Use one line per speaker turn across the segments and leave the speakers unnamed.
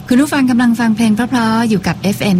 คุณผู้ฟังกำลังฟังเพลงเพราะๆอยู่กับ FM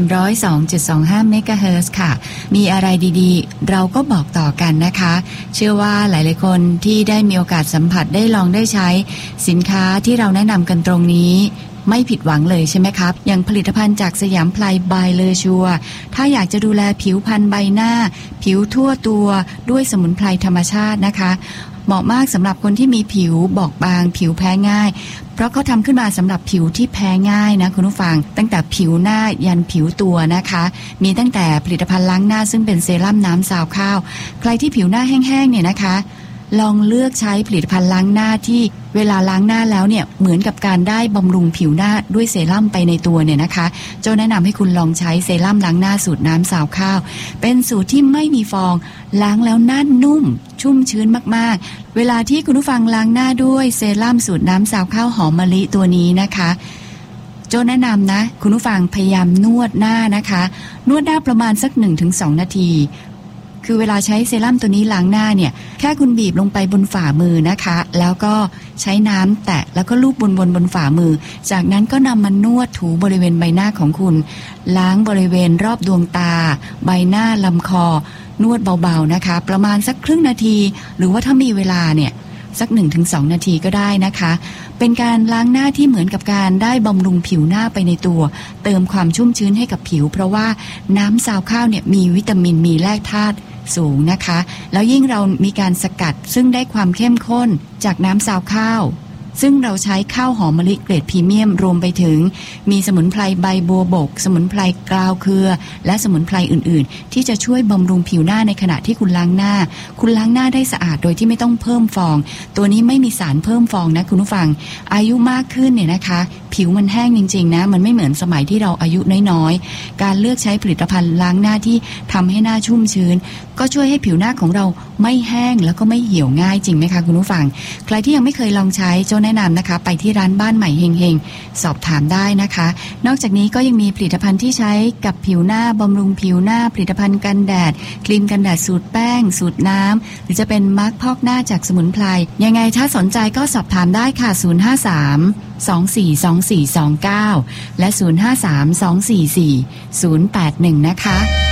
102.25 เมกะเฮิรตซ์ค่ะมีอะไรดีๆเราก็บอกต่อกันนะคะเชื่อว่าหลายๆคนที่ได้มีโอกาสสัมผัสได้ลองได้ใช้สินค้าที่เราแนะนำกันตรงนี้ไม่ผิดหวังเลยใช่ไหมครับอย่างผลิตภัณฑ์จากสยามไพรบายเลอชัวถ้าอยากจะดูแลผิวพรรณใบหน้าผิวทั่วตัวด้วยสมุนไพรธรรมชาตินะคะเหมาะมากสำหรับคนที่มีผิวบอบบางผิวแพ้ง่ายเพราะเขาทำขึ้นมาสำหรับผิวที่แพ้ง่ายนะคุณผู้ฟังตั้งแต่ผิวหน้ายันผิวตัวนะคะมีตั้งแต่ผลิตภัณฑ์ล้างหน้าซึ่งเป็นเซรั่มน้ำซาวข้าวใครที่ผิวหน้าแห้งๆเนี่ยนะคะลองเลือกใช้ผลิตภัณฑ์ล้างหน้าที่เวลาล้างหน้าแล้วเนี่ยเหมือนกับการได้บำรุงผิวหน้าด้วยเซรั่มไปในตัวเนี่ยนะคะโจ้แนะนำให้คุณลองใช้เซรั่มล้างหน้าสูตรน้ำซาวข้าวเป็นสูตรที่ไม่มีฟองล้างแล้วหน้านุ่มชุ่มชื้นมากๆเวลาที่คุณผู้ฟังล้างหน้าด้วยเซรั่มสูตรน้ำซาวข้าวหอมมะลิตัวนี้นะคะโจ้แนะนำนะคุณผู้ฟังพยายามนวดหน้านะคะนวดหน้าประมาณสัก 1-2 นาทีคือเวลาใช้เซรั่มตัวนี้ล้างหน้าเนี่ยแค่คุณบีบลงไปบนฝ่ามือนะคะแล้วก็ใช้น้ำแตะแล้วก็ลูบบนฝ่ามือจากนั้นก็นำมานวดถูบริเวณใบหน้าของคุณล้างบริเวณรอบดวงตาใบหน้าลำคอนวดเบาๆนะคะประมาณสักครึ่งนาทีหรือว่าถ้ามีเวลาเนี่ยสัก 1-2 นาทีก็ได้นะคะเป็นการล้างหน้าที่เหมือนกับการได้บำรุงผิวหน้าไปในตัวเติมความชุ่มชื้นให้กับผิวเพราะว่าน้ำซาวข้าวเนี่ยมีวิตามินมีแร่ธาตุสูงนะคะแล้วยิ่งเรามีการสกัดซึ่งได้ความเข้มข้นจากน้ำซาวข้าวซึ่งเราใช้ข้าวหอมมะลิเกรดพรีเมียมรวมไปถึงมีสมุนไพรใบบัวบกสมุนไพรกราวเครือและสมุนไพรอื่นๆที่จะช่วยบำรุงผิวหน้าในขณะที่คุณล้างหน้าได้สะอาดโดยที่ไม่ต้องเพิ่มฟองตัวนี้ไม่มีสารเพิ่มฟองนะคุณผู้ฟังอายุมากขึ้นเนี่ยนะคะผิวมันแห้งจริงๆนะมันไม่เหมือนสมัยที่เราอายุน้อยๆการเลือกใช้ผลิตภัณฑ์ล้างหน้าที่ทำให้หน้าชุ่มชื้นก็ช่วยให้ผิวหน้าของเราไม่แห้งแล้วก็ไม่เหี่ยวง่ายจริงไหมคะคุณผู้ฟังใครที่ยังไม่เคยลองใช้แนะนำนะคะไปที่ร้านบ้านใหม่เฮงๆสอบถามได้นะคะนอกจากนี้ก็ยังมีผลิตภัณฑ์ที่ใช้กับผิวหน้าบำรุงผิวหน้าผลิตภัณฑ์กันแดดครีมกันแดดสูตรแป้งสูตรน้ำหรือจะเป็นมาร์คพอกหน้าจากสมุนไพรยังไงถ้าสนใจก็สอบถามได้ค่ะ053-242429และ053-244-081นะคะ